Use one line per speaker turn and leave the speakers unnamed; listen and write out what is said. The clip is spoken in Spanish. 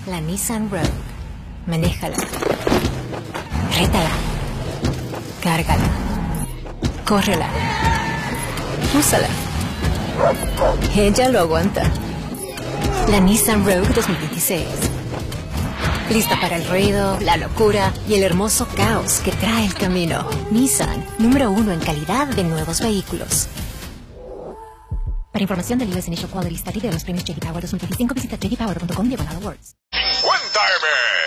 La Nissan Rogue. Manéjala. Rétala. Cárgala. Córrela. Úsala. Ella lo aguanta. La Nissan Rogue 2026. Lista para el ruido, la locura y el hermoso caos que trae el camino. Nissan, número 1 en calidad de nuevos vehículos. Para información del US Initial Quality Study de los premios J.D. Power 2025, visita jdpower.com/awards.
50M.